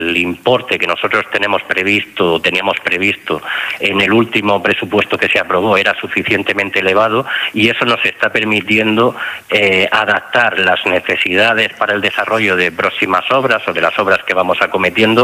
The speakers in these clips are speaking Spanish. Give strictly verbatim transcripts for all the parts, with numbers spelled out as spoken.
El importe que nosotros tenemos previsto, teníamos previsto en el último presupuesto que se aprobó era suficientemente elevado y eso nos está permitiendo eh, adaptar las necesidades para el desarrollo de próximas obras o de las obras que vamos acometiendo.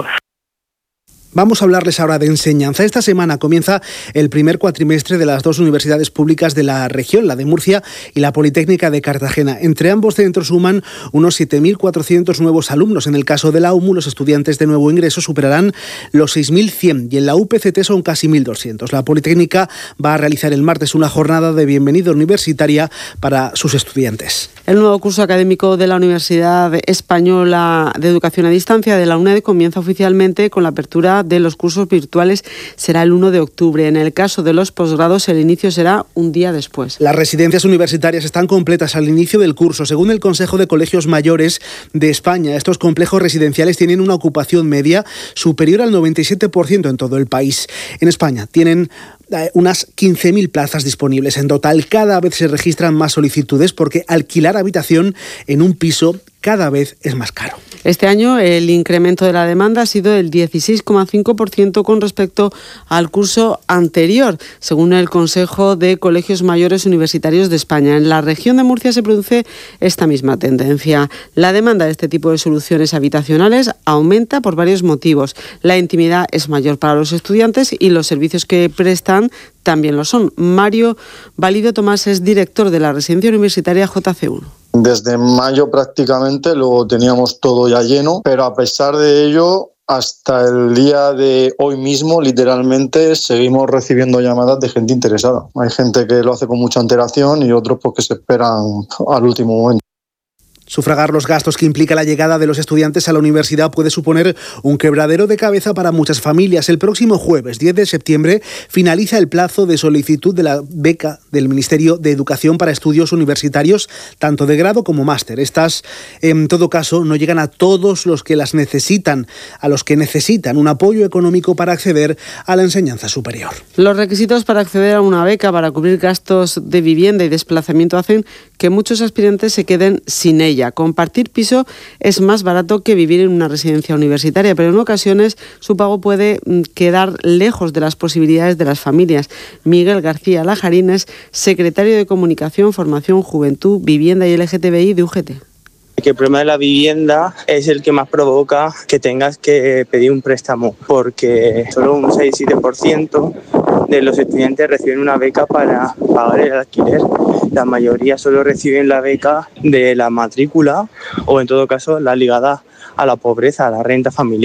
Vamos a hablarles ahora de enseñanza. Esta semana comienza el primer cuatrimestre de las dos universidades públicas de la región, la de Murcia y la Politécnica de Cartagena. Entre ambos centros suman unos siete mil cuatrocientos nuevos alumnos. En el caso de la U M U, los estudiantes de nuevo ingreso superarán los seis mil cien y en la U P C T son casi mil doscientos. La Politécnica va a realizar el martes una jornada de bienvenida universitaria para sus estudiantes. El nuevo curso académico de la Universidad Española de Educación a Distancia de la UNED comienza oficialmente con la apertura de los cursos virtuales. Será el uno de octubre. En el caso de los posgrados, el inicio será un día después. Las residencias universitarias están completas al inicio del curso. Según el Consejo de Colegios Mayores de España, estos complejos residenciales tienen una ocupación media superior al noventa y siete por ciento en todo el país. En España tienen unas quince mil plazas disponibles. En total, cada vez se registran más solicitudes porque alquilar habitación en un piso cada vez es más caro. Este año el incremento de la demanda ha sido del dieciséis coma cinco por ciento con respecto al curso anterior, según el Consejo de Colegios Mayores Universitarios de España. En la región de Murcia se produce esta misma tendencia. La demanda de este tipo de soluciones habitacionales aumenta por varios motivos. La intimidad es mayor para los estudiantes y los servicios que prestan también lo son. Mario Valido Tomás es director de la residencia universitaria J C uno. Desde mayo prácticamente lo teníamos todo ya lleno, pero a pesar de ello, hasta el día de hoy mismo, literalmente, seguimos recibiendo llamadas de gente interesada. Hay gente que lo hace con mucha antelación y otros pues, que se esperan al último momento. Sufragar los gastos que implica la llegada de los estudiantes a la universidad puede suponer un quebradero de cabeza para muchas familias. El próximo jueves, diez de septiembre, finaliza el plazo de solicitud de la beca del Ministerio de Educación para estudios universitarios, tanto de grado como máster. Estas, en todo caso, no llegan a todos los que las necesitan, a los que necesitan un apoyo económico para acceder a la enseñanza superior. Los requisitos para acceder a una beca para cubrir gastos de vivienda y desplazamiento hacen que muchos aspirantes se queden sin ella. Compartir piso es más barato que vivir en una residencia universitaria, pero en ocasiones su pago puede quedar lejos de las posibilidades de las familias. Miguel García Lajarín es secretario de Comunicación, Formación, Juventud, Vivienda y L G T B I de U G T. Que el problema de la vivienda es el que más provoca que tengas que pedir un préstamo, porque solo un seis siete por ciento de los estudiantes reciben una beca para pagar el alquiler. La mayoría solo reciben la beca de la matrícula o, en todo caso, la ligada a la pobreza, a la renta familiar.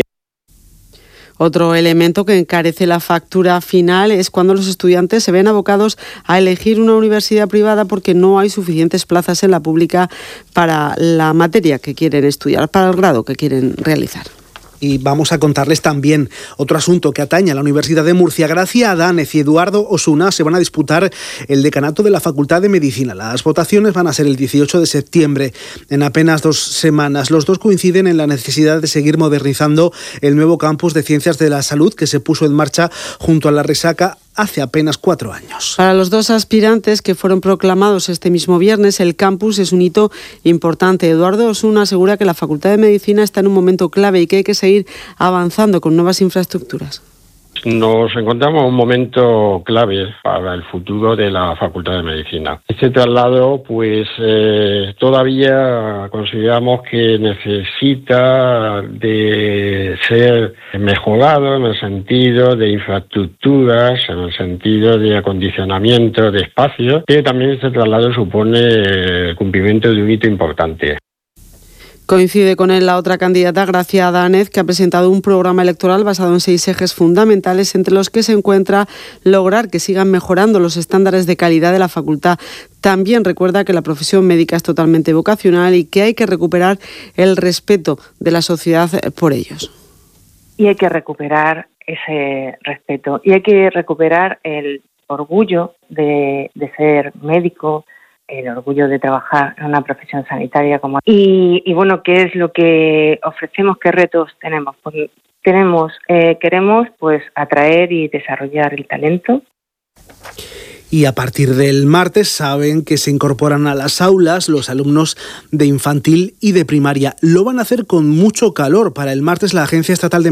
Otro elemento que encarece la factura final es cuando los estudiantes se ven abocados a elegir una universidad privada porque no hay suficientes plazas en la pública para la materia que quieren estudiar, para el grado que quieren realizar. Y vamos a contarles también otro asunto que atañe a la Universidad de Murcia. Gracia Adánez y Eduardo Osuna se van a disputar el decanato de la Facultad de Medicina. Las votaciones van a ser el dieciocho de septiembre, en apenas dos semanas. Los dos coinciden en la necesidad de seguir modernizando el nuevo campus de Ciencias de la Salud que se puso en marcha junto a la Resaca hace apenas cuatro años. Para los dos aspirantes que fueron proclamados este mismo viernes, el campus es un hito importante. Eduardo Osuna asegura que la Facultad de Medicina está en un momento clave y que hay que seguir avanzando con nuevas infraestructuras. Nos encontramos en un momento clave para el futuro de la Facultad de Medicina. Este traslado, pues, eh, todavía consideramos que necesita de ser mejorado en el sentido de infraestructuras, en el sentido de acondicionamiento de espacios, pero también este traslado supone el cumplimiento de un hito importante. Coincide con él la otra candidata, Gracia Adánez, que ha presentado un programa electoral basado en seis ejes fundamentales, entre los que se encuentra lograr que sigan mejorando los estándares de calidad de la facultad. También recuerda que la profesión médica es totalmente vocacional y que hay que recuperar el respeto de la sociedad por ellos. Y hay que recuperar ese respeto y hay que recuperar el orgullo de, de ser médico, el orgullo de trabajar en una profesión sanitaria como y, y bueno, ¿qué es lo que ofrecemos? ¿Qué retos tenemos? Pues tenemos, eh, queremos pues atraer y desarrollar el talento. Y a partir del martes saben que se incorporan a las aulas los alumnos de infantil y de primaria. Lo van a hacer con mucho calor. Para el martes la Agencia Estatal de